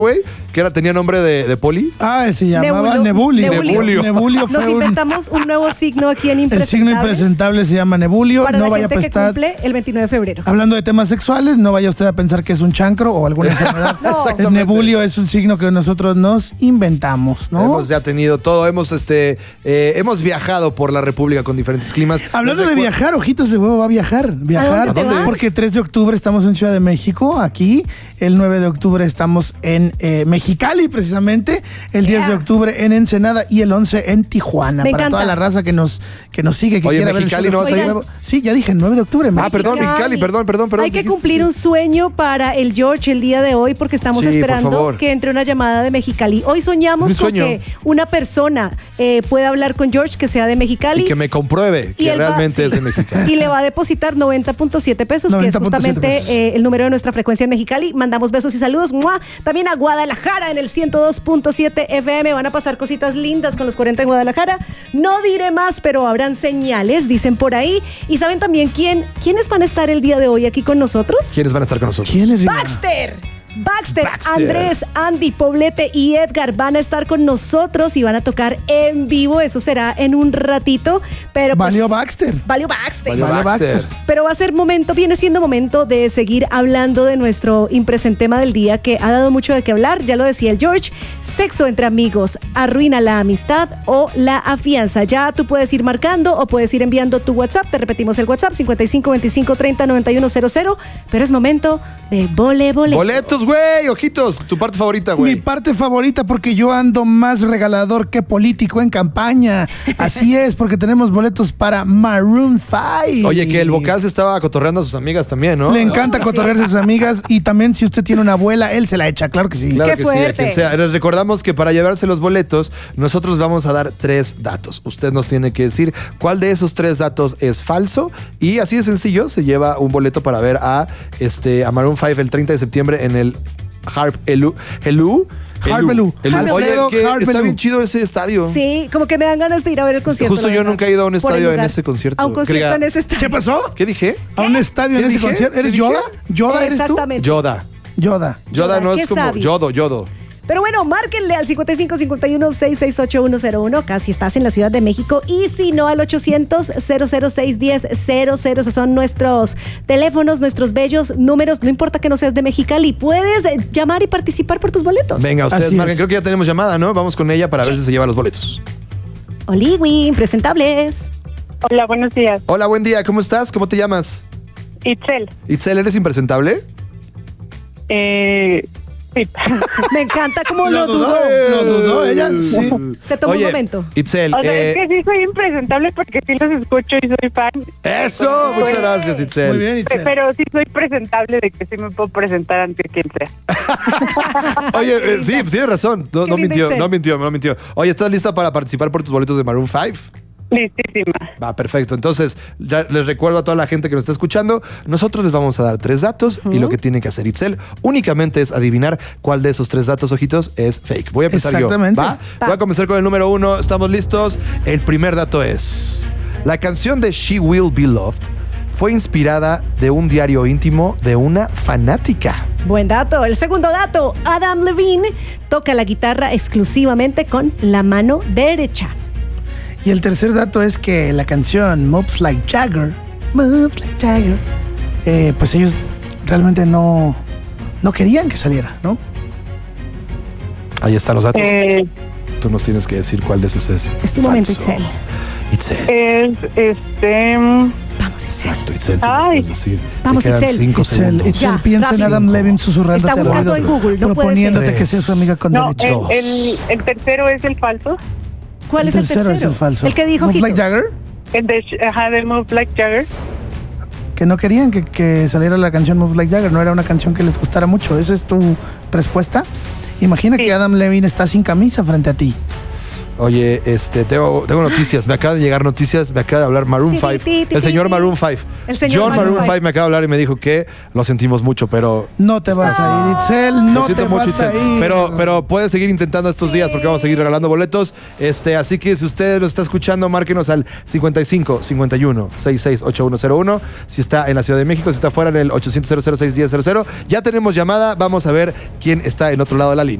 güey, que tenía nombre de poli. Se llamaba Nebulio. Nebulio fue Nos inventamos un nuevo signo aquí en El signo impresentable se llama Nebulio. Para no la vaya gente a que estar cumple el 29 de febrero. Hablando de temas sexuales, no vaya usted a pensar que es un chancro o alguna enfermedad. El Nebulio es un signo que nosotros nos inventamos, ¿no? Hemos ya tenido todo, hemos viajado por la República con diferentes climas. Hablando de viajar, Ojitos de Huevo va a viajar. ¿A dónde vas? Porque 3 de octubre estamos en Ciudad de México, aquí. El 9 de octubre estamos en Mexicali, precisamente. El 10 de octubre en Ensenada y el 11 en Tijuana. Me para encanta. toda la raza que nos sigue, que Oye, quiera Mexicali ver el no vas a ir. Huevo. Sí, ya dije, 9 de octubre. Perdón, Mexicali, perdón. Hay que cumplir un sueño para el George el día de hoy porque estamos esperando que entre una llamada de Mexicali. Hoy soñamos con que una persona pueda hablar con George que sea de Mexicali. Y que me compruebe que realmente es de Mexicali. Y le va a depositar 90.7 pesos, que es justamente el número de nuestra frecuencia en Mexicali. Mandamos besos y saludos. ¡Mua! También a Guadalajara en el 102.7 FM. Van a pasar cositas lindas con los 40 de Guadalajara. No diré más, pero habrán señales, dicen por ahí. Y saben también quiénes van a estar el día de hoy aquí con nosotros. ¿Quiénes van a estar con nosotros? ¿Quiénes? Baxter, Andrés, Andy, Poblete y Edgar van a estar con nosotros y van a tocar en vivo. Eso será en un ratito. Pero Valió Baxter. Pero va a ser viene siendo momento de seguir hablando de nuestro impresentema del día, que ha dado mucho de qué hablar. Ya lo decía el George: sexo entre amigos arruina la amistad o la afianza. Ya tú puedes ir marcando o puedes ir enviando tu WhatsApp. Te repetimos el WhatsApp: 55 25 30 91 00. Pero es momento de boletos, güey, Ojitos, tu parte favorita, güey. Mi parte favorita, porque yo ando más regalador que político en campaña. Así es, porque tenemos boletos para Maroon 5. Oye, que el vocal se estaba cotorreando a sus amigas también, ¿no? Le encanta cotorrearse a sus amigas, y también si usted tiene una abuela, él se la echa, claro que sí. Claro ¡Qué que fuerte! sí, a quien sea. Les recordamos que para llevarse los boletos, nosotros vamos a dar 3 datos. Usted nos tiene que decir cuál de esos 3 datos es falso, y así de sencillo se lleva un boleto para ver a Maroon 5 el 30 de septiembre en el Harp Elu. Oye, está bien chido ese estadio. Sí, como que me dan ganas de ir a ver el concierto. Justo yo nunca he ido a un estadio en ese concierto. A un concierto en ese estadio. ¿Qué pasó? ¿Qué dije? ¿A un estadio en ese concierto? ¿Eres Yoda? ¿Yoda eres tú? Exactamente. Yoda no es como Yodo. Pero bueno, márquenle al 55 51 668 101. Casi estás en la Ciudad de México. Y si no, al 800 006 10 00. Esos son nuestros teléfonos, nuestros bellos números. No importa que no seas de Mexicali, puedes llamar y participar por tus boletos. Venga, ustedes marquen. Creo que ya tenemos llamada, ¿no? Vamos con ella para ver si se lleva los boletos. Oliwi, impresentables. Hola, buenos días. Hola, buen día. ¿Cómo estás? ¿Cómo te llamas? Itzel, ¿eres impresentable? Sí. Me encanta cómo lo dudó. ¿Lo dudó ella? Sí. Se tomó un momento. Itzel. O sea, es que sí soy impresentable porque sí los escucho y soy fan. ¡Eso! Muchas gracias, Itzel. Muy bien, Itzel. Pero sí soy presentable, de que sí me puedo presentar ante quien sea. Oye, sí, tienes razón. No mintió. Oye, ¿estás lista para participar por tus boletos de Maroon 5? Listísima. Va, perfecto. Entonces, ya les recuerdo a toda la gente que nos está escuchando, nosotros les vamos a dar 3 datos y lo que tiene que hacer Itzel únicamente es adivinar cuál de esos 3 datos, Ojitos, es fake. Voy a empezar yo. ¿Va? Voy a comenzar con el número 1. ¿Estamos listos? El primer dato es: la canción de She Will Be Loved fue inspirada de un diario íntimo de una fanática. Buen dato. El segundo dato: Adam Levine toca la guitarra exclusivamente con la mano derecha. Y el tercer dato es que la canción Moves Like Jagger, pues ellos realmente no querían que saliera, ¿no? Ahí están los datos. Tú nos tienes que decir cuál de esos es. Es tu momento, Itzel. Es Vamos, Itzel. Exacto, Itzel, tú nos puedes decir. Vamos, te quedan Itzel. 5 segundos. Itzel, piensa en Adam Levine susurrándote Está buscando en Google, no proponiéndote que seas su amiga con no, derecho. el tercero es el falso. ¿Cuál es el tercero? Es el falso. El que dijo Move Like Jagger. El de Move Like Jagger. Que no querían que saliera la canción Move Like Jagger. No era una canción que les gustara mucho. ¿Esa es tu respuesta? Imagina que Adam Levine está sin camisa frente a ti. Oye, tengo noticias. Me acaba de llegar noticias. Me acaba de hablar Maroon 5. El señor Maroon 5. John Maroon 5 me acaba de hablar y me dijo que lo sentimos mucho, pero... No te vas a ir, Itzel. No te vas a ir. Pero puedes seguir intentando estos días porque vamos a seguir regalando boletos. Así que si usted nos está escuchando, márquenos al 55 51 66 8101. Si está en la Ciudad de México, si está fuera en el 800 006 1000. Ya tenemos llamada. Vamos a ver quién está en otro lado de la línea.